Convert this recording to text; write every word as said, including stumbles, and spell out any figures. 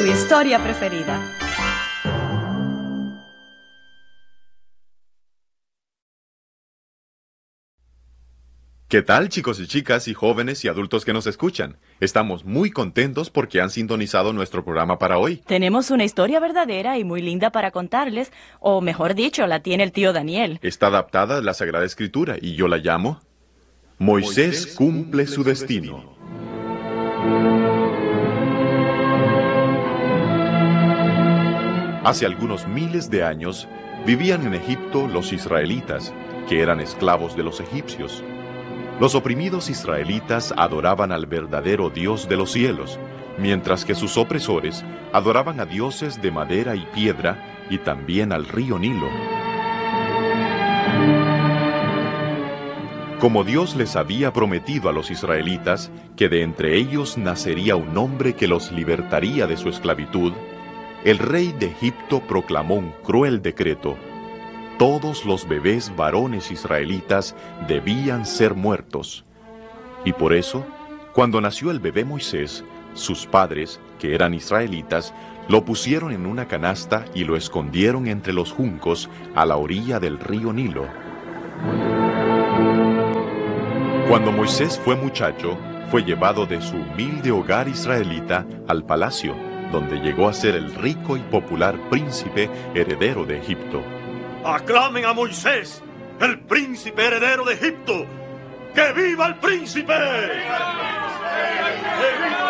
su historia preferida. ¿Qué tal, chicos y chicas y jóvenes y adultos que nos escuchan? Estamos muy contentos porque han sintonizado nuestro programa para hoy. Tenemos una historia verdadera y muy linda para contarles, o mejor dicho, la tiene el tío Daniel. Está adaptada de la Sagrada Escritura y yo la llamo Moisés cumple su destino. Hace algunos miles de años vivían en Egipto los israelitas, que eran esclavos de los egipcios. Los oprimidos israelitas adoraban al verdadero Dios de los cielos, mientras que sus opresores adoraban a dioses de madera y piedra y también al río Nilo. Como Dios les había prometido a los israelitas que de entre ellos nacería un hombre que los libertaría de su esclavitud, el rey de Egipto proclamó un cruel decreto. Todos los bebés varones israelitas debían ser muertos. Y por eso, cuando nació el bebé Moisés, sus padres, que eran israelitas, lo pusieron en una canasta y lo escondieron entre los juncos a la orilla del río Nilo. Cuando Moisés fue muchacho, fue llevado de su humilde hogar israelita al palacio, donde llegó a ser el rico y popular príncipe heredero de Egipto. ¡Aclamen a Moisés, el príncipe heredero de Egipto! ¡Que viva el príncipe! ¡Que viva el príncipe! ¡Que viva